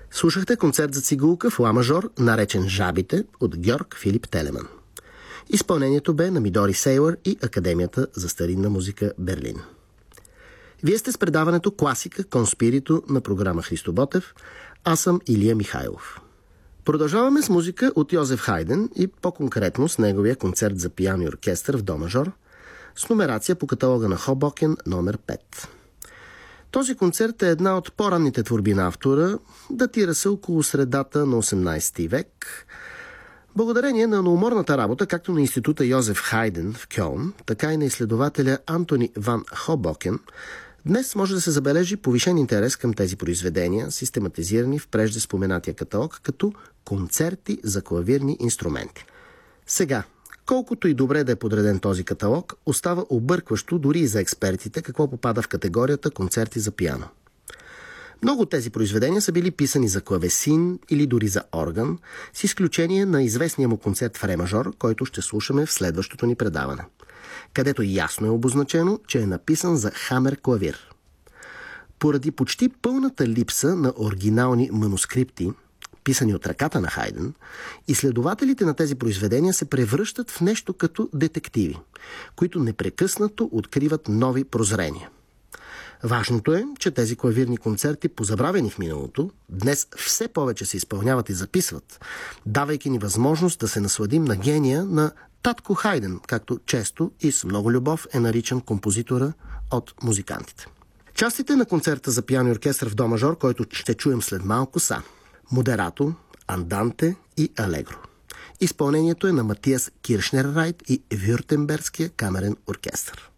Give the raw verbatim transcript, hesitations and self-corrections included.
Слушахте концерт за цигулка в ла мажор, наречен Жабите, от Георг Филип Телеман. Изпълнението бе на Мидори Сейлър и Академията за старинна музика Берлин. Вие сте с предаването Класика Конспирито на програма Христо Ботев. Аз съм Илия Михайлов. Продължаваме с музика от Йозеф Хайден и по-конкретно с неговия концерт за пиано и оркестър в до мажор с номерация по каталога на Хобокен номер пет. Този концерт е една от по-ранните творби на автора, датира се около средата на осемнайсети век. Благодарение на науморната работа, както на института Йозеф Хайден в Кьолн, така и на изследователя Антони ван Хобокен, днес може да се забележи повишен интерес към тези произведения, систематизирани в прежде споменатия каталог като концерти за клавирни инструменти. Сега, колкото и добре да е подреден този каталог, остава объркващо дори и за експертите какво попада в категорията концерти за пиано. Много от тези произведения са били писани за клавесин или дори за орган, с изключение на известния му концерт в ре мажор, който ще слушаме в следващото ни предаване, където ясно е обозначено, че е написан за хамер клавир. Поради почти пълната липса на оригинални манускрипти, писани от ръката на Хайден, изследователите на тези произведения се превръщат в нещо като детективи, които непрекъснато откриват нови прозрения. Важното е, че тези клавирни концерти, позабравени в миналото, днес все повече се изпълняват и записват, давайки ни възможност да се насладим на гения на татко Хайден, както често и с много любов е наричан композитора от музикантите. Частите на концерта за пиано и оркестър в до мажор, който ще чуем след малко, са модерато, анданте и алегро. Изпълнението е на Матиас Киршнеррайт и Вюртембергския камерен оркестър.